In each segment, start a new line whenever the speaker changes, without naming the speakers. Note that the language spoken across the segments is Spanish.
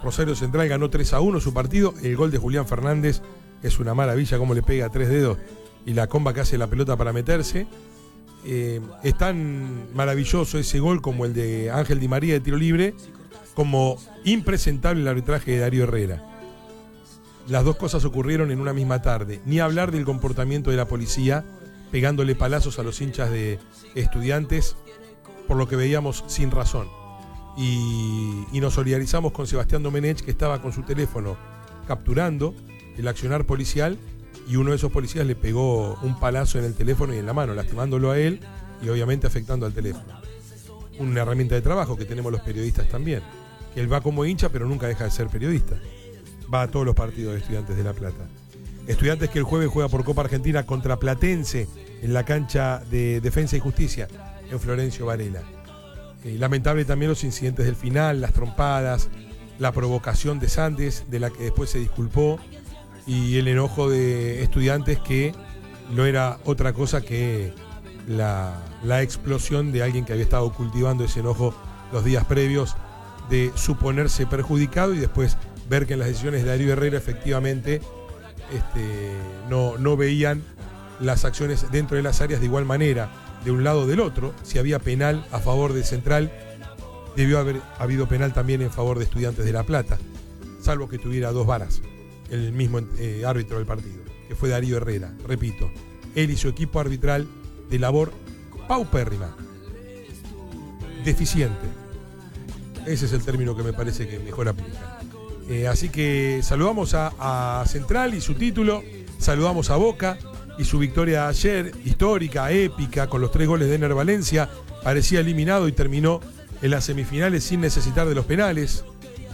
Rosario Central ganó 3-1 su partido. El gol de Julián Fernández es una maravilla, cómo le pega a 3 dedos y la comba que hace la pelota para meterse. Es tan maravilloso ese gol como el de Ángel Di María de tiro libre, como impresentable el arbitraje de Darío Herrera. Las dos cosas ocurrieron en una misma tarde. Ni hablar del comportamiento de la policía, pegándole palazos a los hinchas de Estudiantes, por lo que veíamos sin razón. Y nos solidarizamos con Sebastián Domenech, que estaba con su teléfono capturando el accionar policial, y uno de esos policías le pegó un palazo en el teléfono y en la mano, lastimándolo a él y obviamente afectando al teléfono. Una herramienta de trabajo que tenemos los periodistas también, que él va como hincha pero nunca deja de ser periodista. Va a todos los partidos de Estudiantes de La Plata. Estudiantes que el jueves juega por Copa Argentina contra Platense en la cancha de Defensa y Justicia en Florencio Varela. Lamentable también los incidentes del final, las trompadas, la provocación de Sandes, de la que después se disculpó, y el enojo de Estudiantes, que no era otra cosa que la explosión de alguien que había estado cultivando ese enojo los días previos, de suponerse perjudicado y después ver que en las decisiones de Darío Herrera efectivamente no veían las acciones dentro de las áreas de igual manera, de un lado o del otro. Si había penal a favor de Central, debió haber habido penal también en favor de Estudiantes de La Plata, salvo que tuviera dos varas el mismo árbitro del partido, que fue Darío Herrera. Repito, él y su equipo arbitral de labor paupérrima, deficiente. Ese es el término que me parece que mejor aplica. Así que saludamos a Central y su título, saludamos a Boca y su victoria ayer, histórica, épica, con los 3 goles de Ener Valencia. Parecía eliminado y terminó en las semifinales sin necesitar de los penales.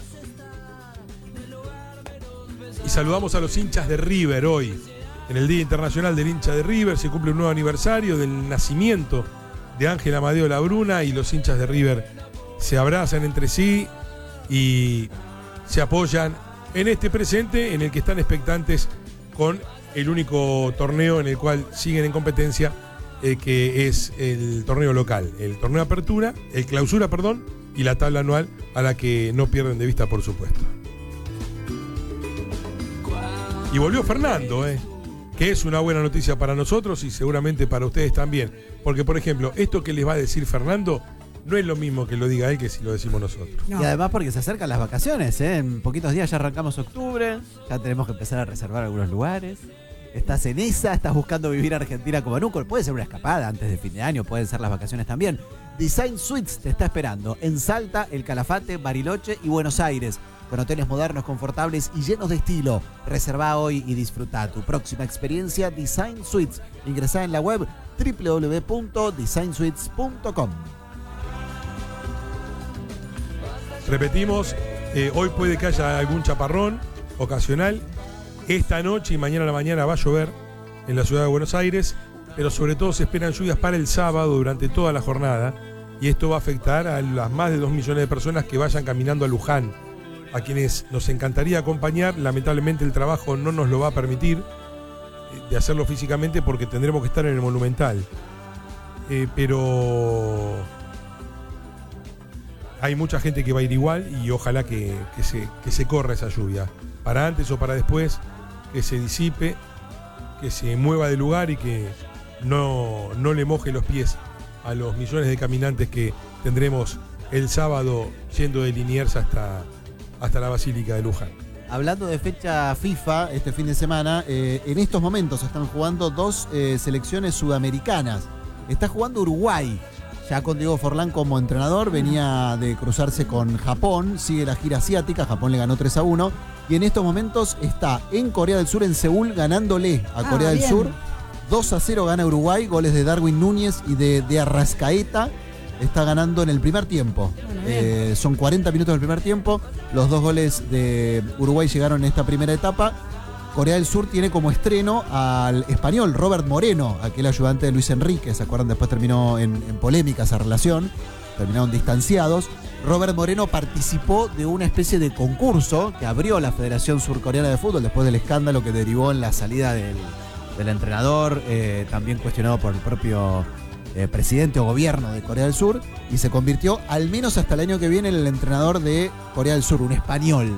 Y saludamos a los hinchas de River hoy. En el Día Internacional del Hincha de River se cumple un nuevo aniversario del nacimiento de Ángel Amadeo Labruna, y los hinchas de River se abrazan entre sí y se apoyan en este presente en el que están expectantes con el único torneo en el cual siguen en competencia, que es el torneo local, el torneo apertura, el clausura, perdón, y la tabla anual, a la que no pierden de vista, por supuesto. Y volvió Fernando, que es una buena noticia para nosotros y seguramente para ustedes también. Porque, por ejemplo, esto que les va a decir Fernando no es lo mismo que lo diga él que si lo decimos nosotros.
No. Y además porque se acercan las vacaciones, en poquitos días ya arrancamos octubre, ya tenemos que empezar a reservar algunos lugares. Estás en esa, estás buscando vivir Argentina como nunca. Puede ser una escapada antes de fin de año, pueden ser las vacaciones también. Design Suites te está esperando en Salta, El Calafate, Bariloche y Buenos Aires, con hoteles modernos, confortables y llenos de estilo. Reserva hoy y disfruta tu próxima experiencia Design Suites. Ingresá en la web www.designsuites.com.
Repetimos, hoy puede que haya algún chaparrón ocasional. Esta noche y mañana a la mañana va a llover en la ciudad de Buenos Aires, pero sobre todo se esperan lluvias para el sábado durante toda la jornada, y esto va a afectar a las más de 2 millones de personas que vayan caminando a Luján, a quienes nos encantaría acompañar. Lamentablemente el trabajo no nos lo va a permitir de hacerlo físicamente, porque tendremos que estar en el Monumental, pero hay mucha gente que va a ir igual, y ojalá que se corra esa lluvia, para antes o para después, que se disipe, que se mueva de lugar y que no le moje los pies a los millones de caminantes que tendremos el sábado yendo de Liniers hasta la Basílica de Luján.
Hablando de fecha FIFA, este fin de semana, en estos momentos están jugando 2 selecciones sudamericanas. Está jugando Uruguay, ya con Diego Forlán como entrenador, venía de cruzarse con Japón, sigue la gira asiática, Japón le ganó 3-1, y en estos momentos está en Corea del Sur, en Seúl, ganándole a Corea del Sur. 2-0 gana Uruguay, goles de Darwin Núñez y de Arrascaeta. Está ganando en el primer tiempo. Son 40 minutos del primer tiempo. Los 2 goles de Uruguay llegaron en esta primera etapa. Corea del Sur tiene como estreno al español Robert Moreno, aquel ayudante de Luis Enrique. ¿Se acuerdan? Después terminó en polémica esa relación. Terminaron distanciados. Robert Moreno participó de una especie de concurso que abrió la Federación Surcoreana de Fútbol después del escándalo que derivó en la salida del entrenador, también cuestionado por el propio presidente o gobierno de Corea del Sur, y se convirtió, al menos hasta el año que viene, en el entrenador de Corea del Sur, un español.